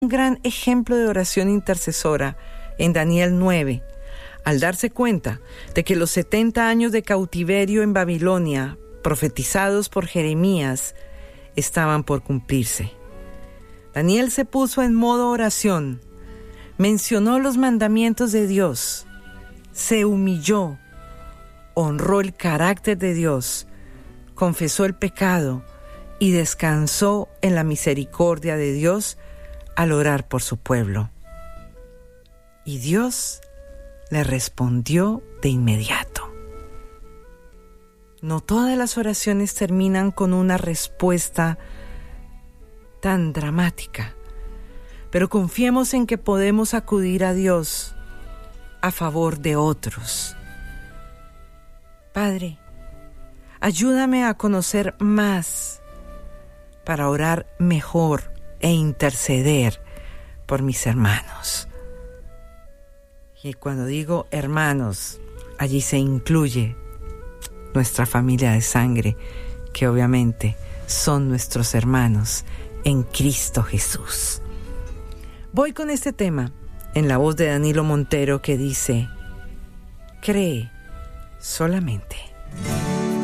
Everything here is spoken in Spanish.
un gran ejemplo de oración intercesora en Daniel 9, al darse cuenta de que los 70 años de cautiverio en Babilonia, profetizados por Jeremías, estaban por cumplirse. Daniel se puso en modo oración, mencionó los mandamientos de Dios, se humilló, honró el carácter de Dios, confesó el pecado y descansó en la misericordia de Dios al orar por su pueblo. Y Dios le respondió de inmediato. No todas las oraciones terminan con una respuesta tan dramática, pero confiemos en que podemos acudir a Dios a favor de otros. Padre, ayúdame a conocer más para orar mejor e interceder por mis hermanos. Y cuando digo hermanos, allí se incluye nuestra familia de sangre, que obviamente son nuestros hermanos en Cristo Jesús. Voy con este tema en la voz de Danilo Montero, que dice: cree solamente.